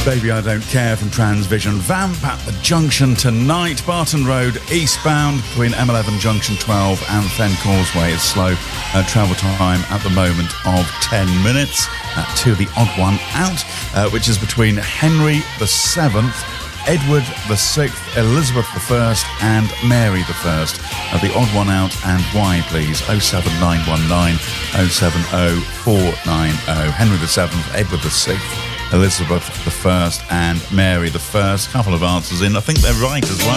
Baby I Don't Care from Transvision. Vamp at the Junction tonight. Barton Road eastbound between M11 Junction 12 and Fen Causeway. It's slow travel time at the moment of 10 minutes to the odd one out, which is between Henry VII, Edward VI, Elizabeth I and Mary I. The odd one out and why, please? 07919 070490. Henry VII, Edward VI, Elizabeth I and Mary I. Couple of answers in. I think they're right as well.